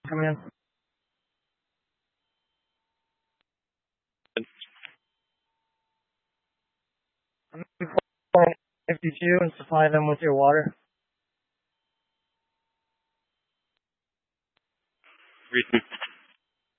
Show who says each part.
Speaker 1: Come in. 52 and supply them with your water.
Speaker 2: Reason.